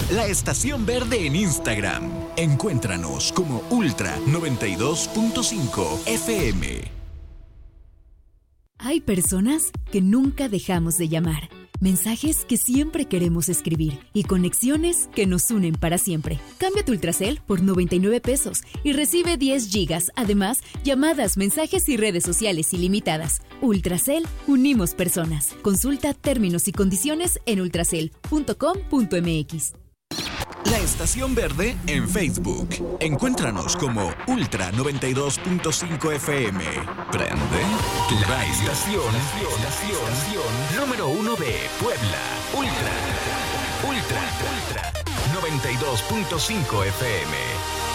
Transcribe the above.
La Estación Verde en Instagram. Encuéntranos como Ultra 92.5 FM. Hay personas que nunca dejamos de llamar. Mensajes que siempre queremos escribir y conexiones que nos unen para siempre. Cambia tu Ultracel por 99 pesos y recibe 10 gigas. Además, llamadas, mensajes y redes sociales ilimitadas. Ultracel, unimos personas. Consulta términos y condiciones en ultracel.com.mx. La Estación Verde en Facebook. Encuéntranos como Ultra 92.5 FM. Prende tu radio. Estación número 1 de Puebla. Ultra 92.5 FM.